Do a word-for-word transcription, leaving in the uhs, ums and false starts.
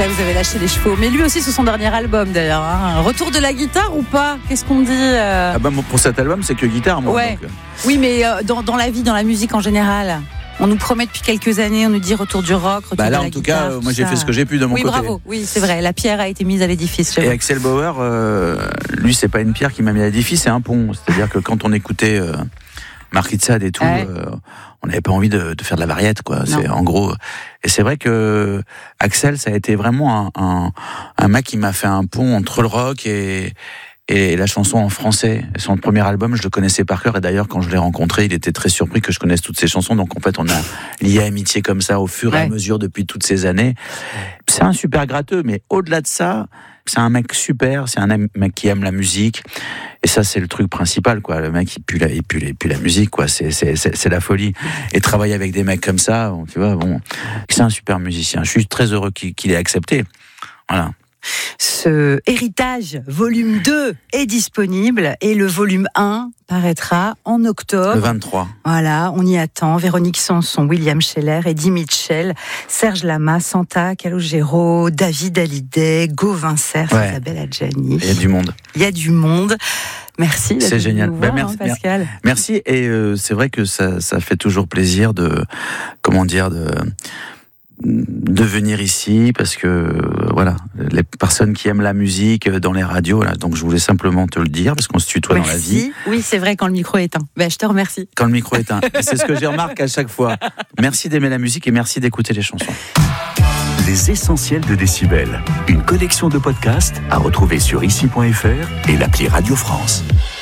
là, vous avez lâché les chevaux. Mais lui aussi, c'est son dernier album d'ailleurs. Hein. Retour de la guitare ou pas ? Qu'est-ce qu'on dit euh... Ah bah, pour cet album, c'est que guitare, moi. Ouais. Donc... Oui, mais euh, dans, dans la vie, dans la musique en général. On nous promet depuis quelques années, on nous dit retour du rock, retour bah là, de la en tout guitare, cas, tout moi j'ai ça. fait ce que j'ai pu de mon oui, côté. Oui, bravo, oui, c'est vrai, la pierre a été mise à l'édifice. Et Axel Bauer, euh, lui, c'est pas une pierre qui m'a mis à l'édifice, c'est un pont. C'est-à-dire que quand on écoutait euh, Marquis de Sade et tout, ouais. euh, on n'avait pas envie de, de faire de la variette, quoi. C'est en gros. Et c'est vrai que Axel, ça a été vraiment un, un, un mec qui m'a fait un pont entre le rock et et la chanson en français. Son premier album, je le connaissais par cœur, et d'ailleurs, quand je l'ai rencontré, il était très surpris que je connaisse toutes ses chansons. Donc, en fait, on a lié amitié comme ça au fur et ouais. à mesure depuis toutes ces années. C'est un super gratteux, mais au-delà de ça, c'est un mec super, c'est un mec qui aime la musique. Et ça, c'est le truc principal, quoi. Le mec, il pue la, il pue, il pue la musique, quoi. C'est, c'est, c'est, c'est la folie. Et travailler avec des mecs comme ça, bon, tu vois, bon, c'est un super musicien. Je suis très heureux qu'il, qu'il ait accepté. Voilà. Ce héritage volume deux est disponible et le volume un paraîtra en octobre. Le vingt-trois. Voilà, on y attend. Véronique Sanson, William Scheller, Eddie Mitchell, Serge Lama, Santa Calogero, David Hallyday, Gauvin Cerf, ouais. Isabelle Adjani. Il y a du monde. Il y a du monde. Merci. C'est génial. Voir, bah, merci, hein, Pascal. Merci. Et euh, c'est vrai que ça, ça fait toujours plaisir de, comment dire, de... de venir ici parce que voilà, les personnes qui aiment la musique dans les radios là, donc je voulais simplement te le dire parce qu'on se tutoie Merci. dans la vie. Oui, c'est vrai quand le micro est éteint. Ben, je te remercie. Quand le micro est éteint, c'est ce que j'ai remarqué à chaque fois. Merci d'aimer la musique et merci d'écouter les chansons. Les essentiels de Décibel, une collection de podcasts à retrouver sur ici point f r et l'appli Radio France.